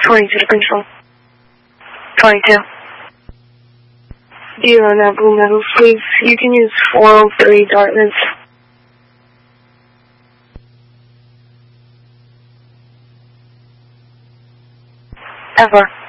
22 to control. 22. Deal on that Blue Metals, please. You can use 403 Dartmouth. Ever.